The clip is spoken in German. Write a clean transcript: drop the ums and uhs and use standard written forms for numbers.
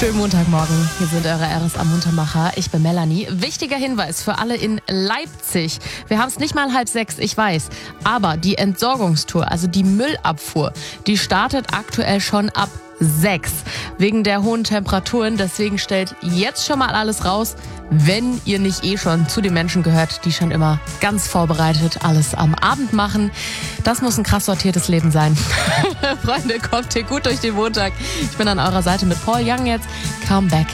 Schönen Montagmorgen, hier sind eure RSA-Muntermacher. Ich bin Melanie. Wichtiger Hinweis für alle in Leipzig. Wir haben es nicht mal 5:30, ich weiß. Aber die Entsorgungstour, also die Müllabfuhr, die startet aktuell schon ab 6 wegen der hohen Temperaturen. Deswegen stellt jetzt schon mal alles raus, wenn ihr nicht schon zu den Menschen gehört, die schon immer ganz vorbereitet alles am Abend machen. Das muss ein krass sortiertes Leben sein. Freunde, kommt ihr gut durch den Montag. Ich bin an eurer Seite mit Paul Young jetzt. Come back.